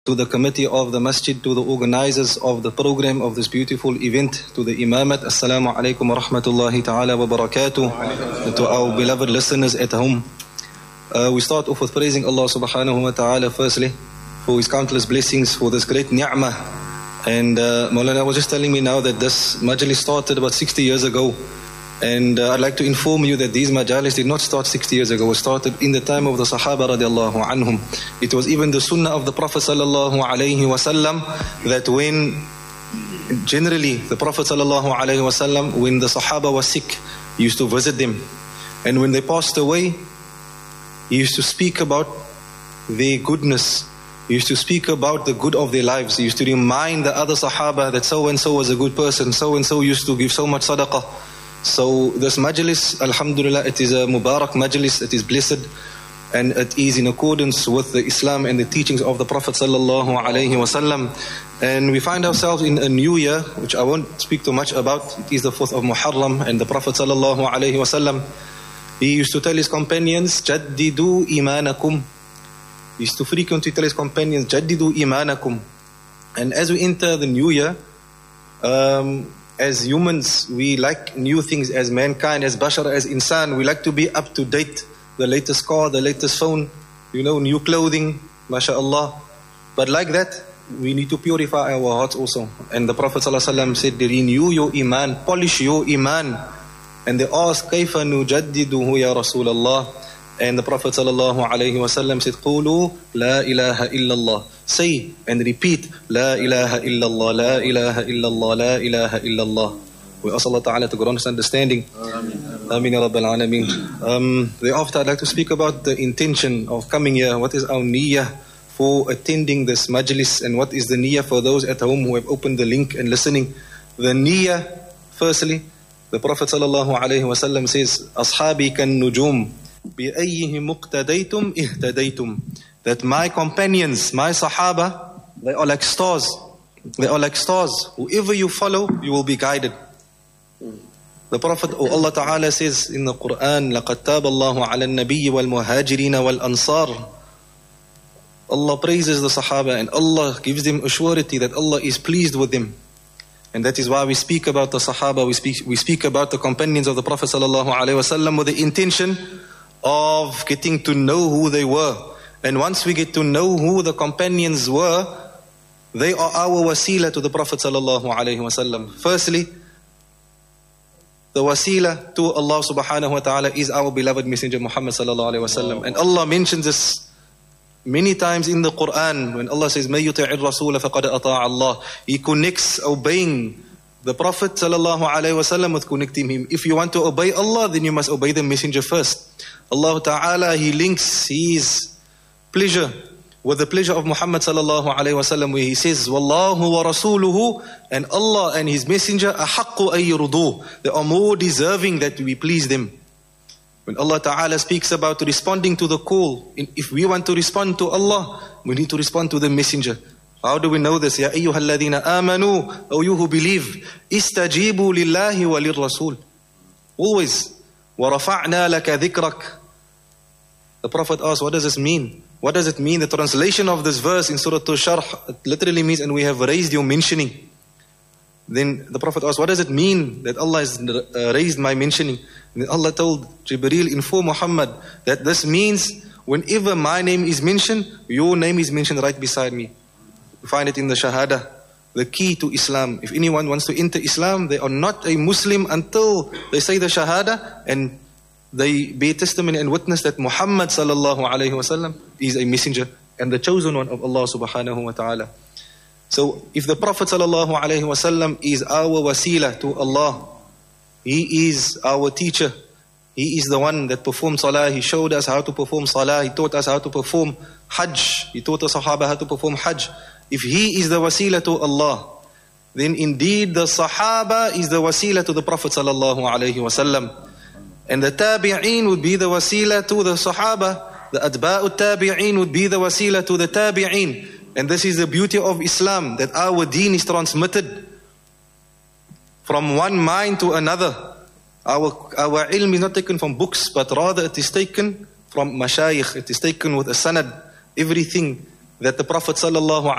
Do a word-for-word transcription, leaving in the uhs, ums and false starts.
to the committee of the masjid, to the organizers of the program of this beautiful event, to the imamat. Assalamu alaikum wa rahmatullahi ta'ala wa barakatuh. And to our beloved listeners at home. Uh, we start off with praising Allah subhanahu wa ta'ala firstly for His countless blessings, for this great ni'mah. And uh, Maulana was just telling me now that this majlis started about sixty years ago. And uh, I'd like to inform you that these majalis did not start sixty years ago. It started in the time of the Sahaba radiallahu anhum. It was even the sunnah of the Prophet sallallahu alayhi wasallam that when, generally, the Prophet sallallahu alayhi wasallam, when the Sahaba was sick, he used to visit them. And when they passed away, he used to speak about their goodness. He used to speak about the good of their lives. He used to remind the other Sahaba that so-and-so was a good person, so-and-so used to give so much sadaqah. So this majlis, alhamdulillah, it is a Mubarak majlis, it is blessed, and it is in accordance with the Islam and the teachings of the Prophet sallallahu alaihi wasallam. And we find ourselves in a new year, which I won't speak too much about. It is the fourth of Muharram, and the Prophet sallallahu alaihi wasallam, he used to tell his companions, Jaddidu imanakum. He used to frequently tell his companions, Jaddidu imanakum. And as we enter the new year, um, as humans, we like new things. As mankind, as bashar, as insan, we like to be up to date. The latest car, the latest phone, you know, new clothing, mashallah. But like that, we need to purify our hearts also. And the Prophet ﷺ said, renew your iman, polish your iman. And they asked, كيف نجدده يا رسول الله? And the Prophet ﷺ said, قولوا لا إله إلا الله. Say and repeat, لا إله إلا الله, لا إله إلا الله, لا إله إلا الله. We ask Allah Ta'ala to grant us understanding. Ameen ya Rabbal Alameen. Um, thereafter, I'd like to speak about the intention of coming here. What is our niyyah for attending this majlis, and what is the niyyah for those at home who have opened the link and listening? The niyyah, firstly, the Prophet sallallahu alaihi wasallam says, Ashabi kan nujum. بِأَيِّهِمْ مُقْتَدَيْتُمْ إِهْتَدَيْتُمْ. That my companions, my Sahaba, they are like stars. They are like stars. Whoever you follow, you will be guided. The Prophet, oh Allah Ta'ala says in the Quran, لَقَدْ تَابَ اللَّهُ عَلَى النَّبِيِّ وَالْمُهَاجِرِينَ وَالْأَنصَارِ. Allah praises the Sahaba and Allah gives them a surety that Allah is pleased with them. And that is why we speak about the Sahaba, we speak, we speak about the companions of the Prophet Sallallahu Alaihi Wasallam with the intention of getting to know who they were. And once we get to know who the companions were, they are our wasila to the Prophet sallallahu alaihi wasallam. Firstly, the wasila to Allah subhanahu wa ta'ala is our beloved messenger Muhammad sallallahu alaihi wasallam. And Allah mentions this many times in the Quran when Allah says, "May yuti'ir rasula faqad ata'a Allah." He connects obeying the Prophet sallallahu alaihi wasallam with connecting him. If you want to obey Allah, then you must obey the messenger first. Allah Ta'ala, He links His pleasure with the pleasure of Muhammad sallallahu alaihi wasallam, where He says, "Wallahu wa rasuluhu," and Allah and His messenger, ahaqqu ay yurduh. They are more deserving that we please them. When Allah Ta'ala speaks about responding to the call, if we want to respond to Allah, we need to respond to the messenger. How do we know this? Ya ayyuhalladhina amanu, O you who believe, istajibu lillahi wa lirrasul. Always. Wa rafa'na laka dhikrak. The Prophet asked, what does this mean? What does it mean? The translation of this verse in Surah Al-Sharh, it literally means, and we have raised your mentioning. Then the Prophet asked, what does it mean that Allah has raised my mentioning? And Allah told Jibreel, inform Muhammad that this means whenever my name is mentioned, your name is mentioned right beside me. You find it in the Shahada, the key to Islam. If anyone wants to enter Islam, they are not a Muslim until they say the Shahada and they bear testimony and witness that Muhammad sallallahu alaihi wasallam is a messenger and the chosen one of Allah subhanahu wa ta'ala. So if the Prophet sallallahu alaihi wasallam is our wasila to Allah, he is our teacher, he is the one that performed salah, he showed us how to perform salah, he taught us how to perform hajj, he taught the Sahaba how to perform hajj. If he is the wasila to Allah, then indeed the Sahaba is the wasila to the Prophet sallallahu alaihi wasallam. And the tabi'een would be the wasila to the Sahaba. The atba'u tabi'een would be the wasila to the tabi'een. And this is the beauty of Islam, that our deen is transmitted from one mind to another. Our, our ilm is not taken from books, but rather it is taken from mashayikh. It is taken with a sanad. Everything that the Prophet sallallahu